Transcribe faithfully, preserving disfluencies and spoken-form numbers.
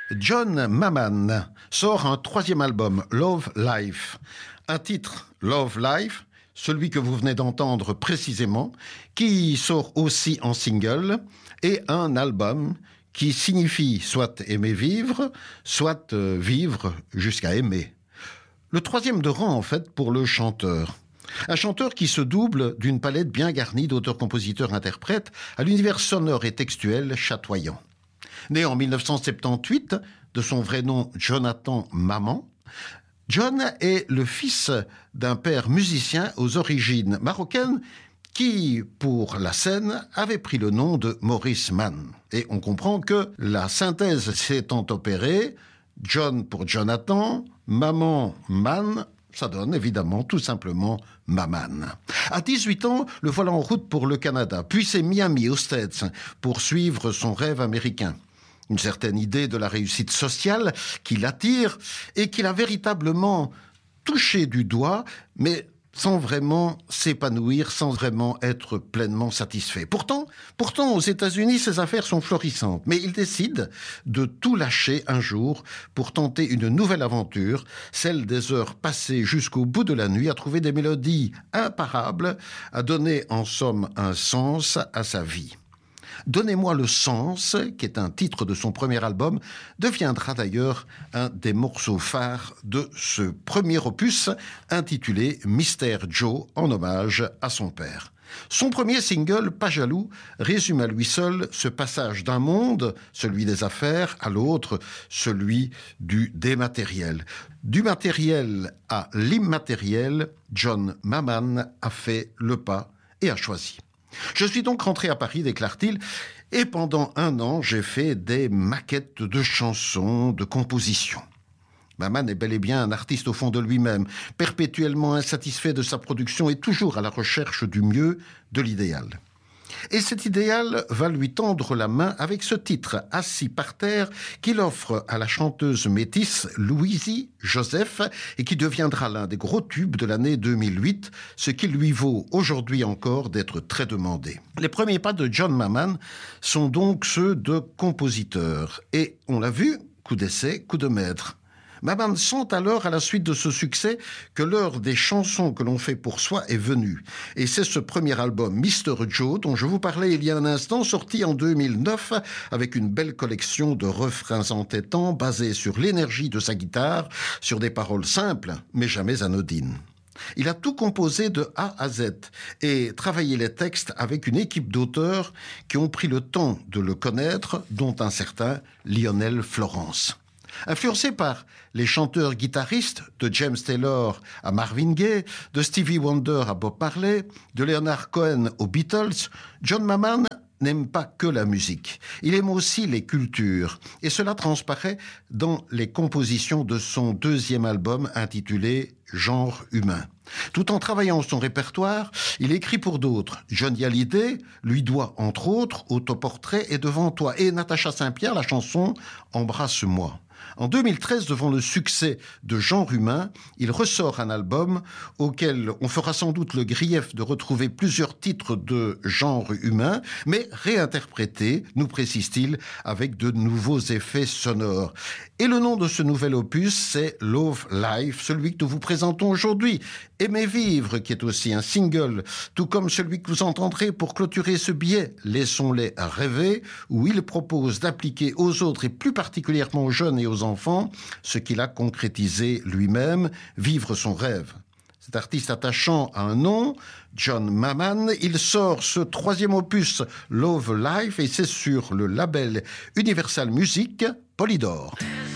John Maman sort un troisième album, Love Life. Un titre, Love Life, celui que vous venez d'entendre précisément, qui sort aussi en single, et un album qui signifie soit aimer vivre, soit euh, vivre jusqu'à aimer. Le troisième de rang, en fait, pour le chanteur. Un chanteur qui se double d'une palette bien garnie d'auteurs-compositeurs-interprètes à l'univers sonore et textuel chatoyant. Né en dix-neuf cent soixante-dix-huit, de son vrai nom Jonathan Maman, John est le fils d'un père musicien aux origines marocaines qui, pour la scène, avait pris le nom de Maurice Mann. Et on comprend que la synthèse s'étant opérée, John pour Jonathan, Maman Mann, ça donne évidemment tout simplement Maman. À dix-huit ans, le voilà en route pour le Canada, puis c'est Miami, aux States, pour suivre son rêve américain. Une certaine idée de la réussite sociale qui l'attire et qu'il a véritablement touché du doigt, mais sans vraiment s'épanouir, sans vraiment être pleinement satisfait. Pourtant, pourtant, aux États-Unis, ses affaires sont florissantes, mais il décide de tout lâcher un jour pour tenter une nouvelle aventure, celle des heures passées jusqu'au bout de la nuit à trouver des mélodies imparables, à donner en somme un sens à sa vie. Donnez-moi le sens, qui est un titre de son premier album, deviendra d'ailleurs un des morceaux phares de ce premier opus intitulé Mystère Joe, en hommage à son père. Son premier single, Pas jaloux, résume à lui seul ce passage d'un monde, celui des affaires, à l'autre, celui du dématériel. Du matériel à l'immatériel, John Maman a fait le pas et a choisi. Je suis donc rentré à Paris, déclare-t-il, et pendant un an, j'ai fait des maquettes de chansons, de compositions. Maman est bel et bien un artiste au fond de lui-même, perpétuellement insatisfait de sa production et toujours à la recherche du mieux, de l'idéal. Et cet idéal va lui tendre la main avec ce titre, assis par terre, qu'il offre à la chanteuse métisse Louisie Joseph et qui deviendra l'un des gros tubes de l'année deux mille huit, ce qui lui vaut aujourd'hui encore d'être très demandé. Les premiers pas de John Maman sont donc ceux de compositeur. Et on l'a vu, coup d'essai, coup de maître. Maman sent alors, à la suite de ce succès, que l'heure des chansons que l'on fait pour soi est venue. Et c'est ce premier album, Mister Joe, dont je vous parlais il y a un instant, sorti en deux mille neuf, avec une belle collection de refrains entêtants, basés sur l'énergie de sa guitare, sur des paroles simples, mais jamais anodines. Il a tout composé de A à Z et travaillé les textes avec une équipe d'auteurs qui ont pris le temps de le connaître, dont un certain Lionel Florence. Influencé par les chanteurs-guitaristes de James Taylor à Marvin Gaye, de Stevie Wonder à Bob Marley, de Leonard Cohen aux Beatles, John Maman n'aime pas que la musique. Il aime aussi les cultures. Et cela transparaît dans les compositions de son deuxième album intitulé Genre humain. Tout en travaillant son répertoire, il écrit pour d'autres. Johnny Hallyday lui doit, entre autres, Autoportrait et Devant toi. Et Natacha Saint-Pierre, la chanson Embrasse-moi. En deux mille treize, devant le succès de Genre humain, il ressort un album auquel on fera sans doute le grief de retrouver plusieurs titres de Genre humain, mais réinterprétés, nous précise-t-il, avec de nouveaux effets sonores. Et le nom de ce nouvel opus, c'est Love Life, celui que nous vous présentons aujourd'hui. Aimer vivre, qui est aussi un single, tout comme celui que vous entendrez pour clôturer ce billet, Laissons-les rêver, où il propose d'appliquer aux autres et plus particulièrement aux jeunes et aux enfants ce qu'il a concrétisé lui-même, vivre son rêve. Cet artiste attachant à un nom, John Maman, il sort ce troisième opus, Love Life, et c'est sur le label Universal Music, Polydor.